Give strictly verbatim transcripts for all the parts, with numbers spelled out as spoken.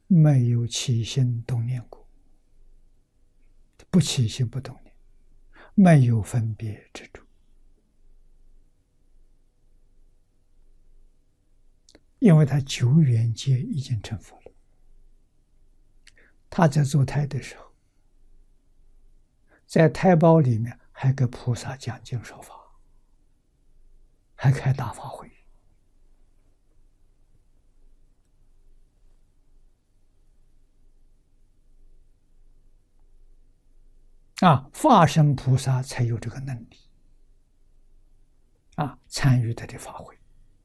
没有起心动念过，不起心不动念，没有分别执着。因为他九缘界已经成佛了，他在做胎的时候，在胎胞里面还给菩萨讲经说法，还开大法会。啊，化身菩萨才有这个能力啊，参与他的法会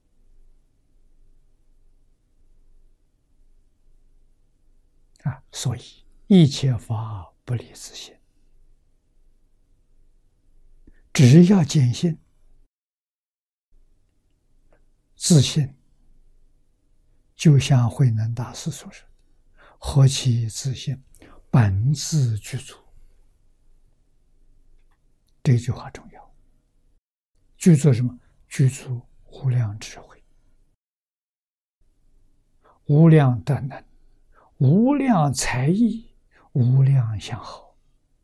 啊，所以一切法不离自性，只要坚信自信，就像慧能大师所说：“何其自信，本自具足。”这句话重要。具足什么？具足无量智慧、无量德能、无量才艺、无量相好。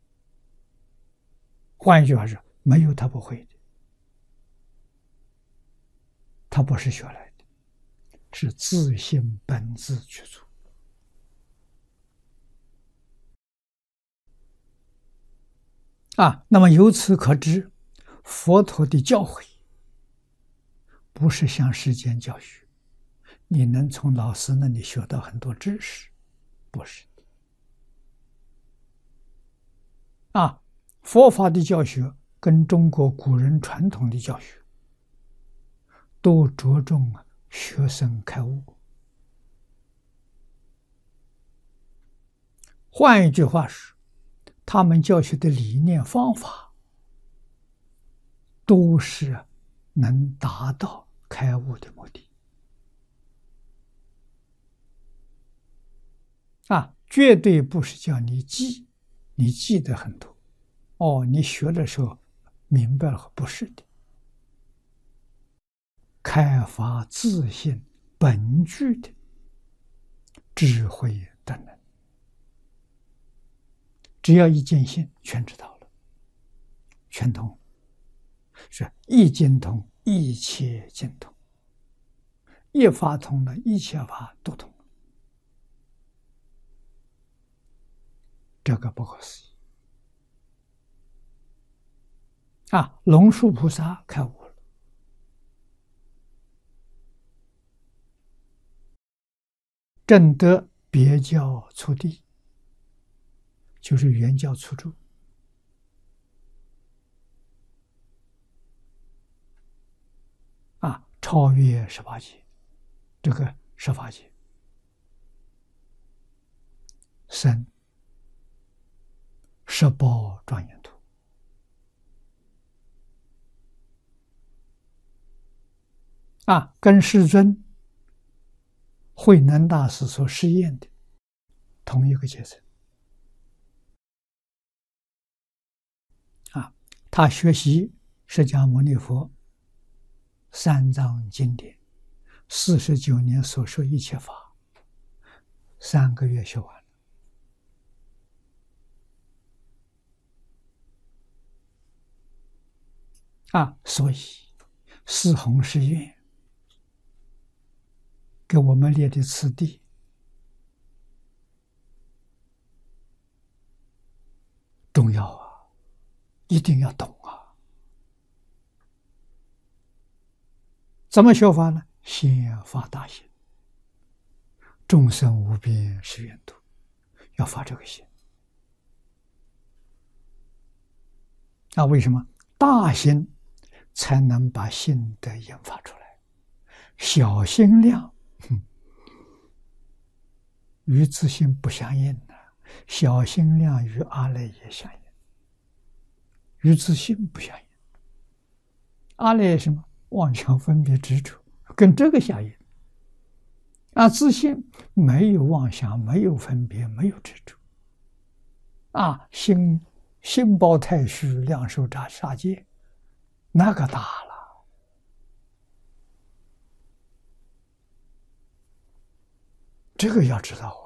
换一句话说，没有他不会的，他不是学来的，是自性本自具足。啊，那么由此可知，佛陀的教诲不是像世间教学，你能从老师那里学到很多知识，不是的。啊，佛法的教学跟中国古人传统的教学都着重学生开悟。换一句话说，他们教学的理念方法都是能达到开悟的目的啊，绝对不是叫你记，你记得很多哦，你学的时候明白了，不是的。开发自性本具的智慧的能，只要一见性，全知道了，全通，是一经通，一切经通，一法通了，一切法都通，这个不可思议啊！龙树菩萨开悟了，证得别教初地，就是原教初住啊，超越十八界，这个十法界生十宝庄严土啊，跟世尊慧能大师所实验的同一个阶层啊，他学习释迦牟尼佛三藏经典四十九年所说一切法，三个月学完了啊，所以四弘誓愿给我们列的次第重要啊，一定要懂啊。怎么学法呢？先发大心，众生无边誓愿度，要发这个心啊。为什么？大心才能把心得引发出来，小心量与自性不相应的，小心量与阿赖耶相应，与自性不相应。阿赖耶什么？妄想分别执着，跟这个相应。啊，自性没有妄想，没有分别，没有执着。啊，心心包太虚，量受杀杀戒，那个大了。这个要知道。